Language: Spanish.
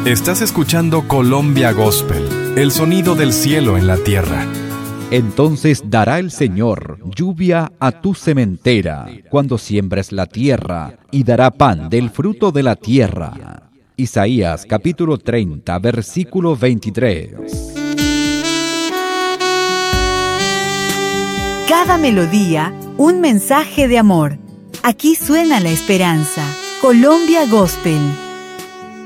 Estás escuchando Colombia Gospel, el sonido del cielo en la tierra. Entonces dará el Señor lluvia a tu sementera cuando siembres la tierra, y dará pan del fruto de la tierra. Isaías capítulo 30, versículo 23. Cada melodía, un mensaje de amor. Aquí suena la esperanza. Colombia Gospel.